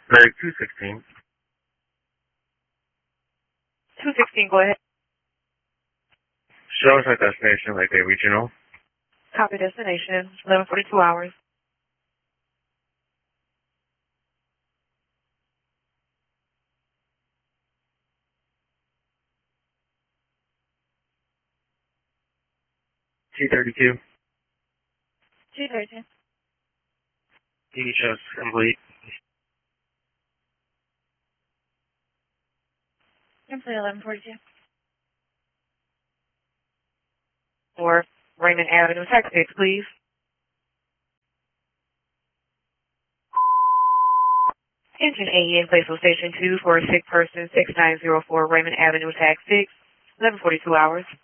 Very 216. 216, go ahead. Show us our destination, Lake Bay Regional. Copy destination, 11:42 hours. T32. T32. DHS complete. Complete 11:42. Or Raymond Avenue, taxi, please. Engine AE in place of station 2 for a sick person, 6904 Raymond Avenue, tag 6, 11:42 hours.